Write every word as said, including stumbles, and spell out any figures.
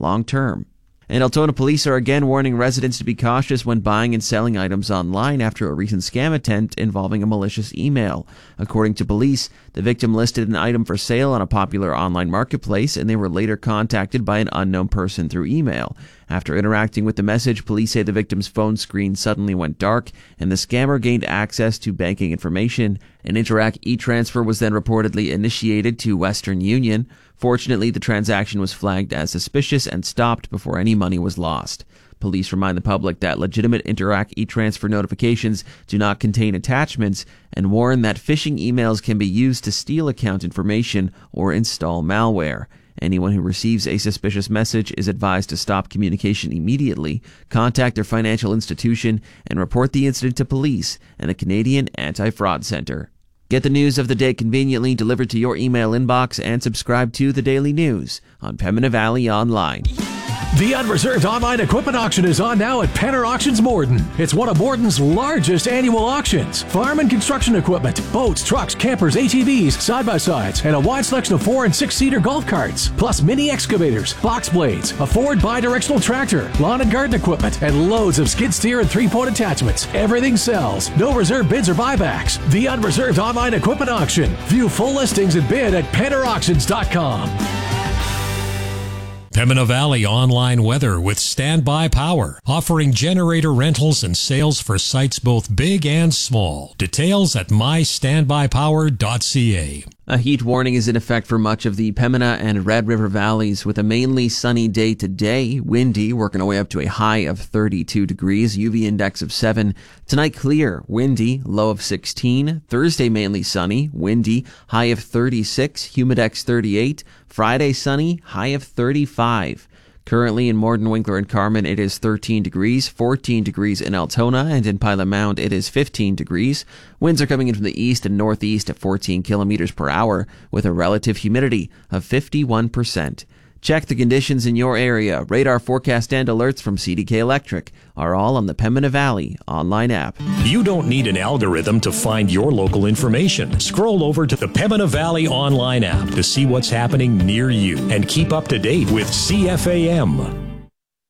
long term. And Altona police are again warning residents to be cautious when buying and selling items online after a recent scam attempt involving a malicious email. According to police, the victim listed an item for sale on a popular online marketplace, and they were later contacted by an unknown person through email. After interacting with the message, police say the victim's phone screen suddenly went dark, and the scammer gained access to banking information. An Interac e-transfer was then reportedly initiated to Western Union. Fortunately, the transaction was flagged as suspicious and stopped before any money was lost. Police remind the public that legitimate Interac e-transfer notifications do not contain attachments and warn that phishing emails can be used to steal account information or install malware. Anyone who receives a suspicious message is advised to stop communication immediately, contact their financial institution, and report the incident to police and the Canadian Anti-Fraud Centre. Get the news of the day conveniently delivered to your email inbox and subscribe to The Daily News on Pembina Valley Online. The Unreserved Online Equipment Auction is on now at Penner Auctions Morden. It's one of Morden's largest annual auctions. Farm and construction equipment, boats, trucks, campers, A T Vs, side-by-sides, and a wide selection of four- and six-seater golf carts, plus mini excavators, box blades, a Ford bi-directional tractor, lawn and garden equipment, and loads of skid steer and three-point attachments. Everything sells. No reserve bids or buybacks. The Unreserved Online Equipment Auction. View full listings and bid at penner auctions dot com. Pembina Valley Online Weather with Standby Power, offering generator rentals and sales for sites both big and small. Details at my standby power dot c a. A heat warning is in effect for much of the Pembina and Red River valleys, with a mainly sunny day today, windy, working our way up to a high of thirty-two degrees, U V index of seven. Tonight clear, windy, low of sixteen. Thursday mainly sunny, windy, high of thirty-six, humidex thirty-eight. Friday sunny, high of thirty-five. Currently in Morden, Winkler, and Carman, it is thirteen degrees, fourteen degrees in Altona, and in Pilot Mound, it is fifteen degrees. Winds are coming in from the east and northeast at fourteen kilometers per hour, with a relative humidity of fifty-one percent. Check the conditions in your area. Radar forecast and alerts from C D K Electric are all on the Pembina Valley online app. You don't need an algorithm to find your local information. Scroll over to the Pembina Valley online app to see what's happening near you and keep up to date with C F A M.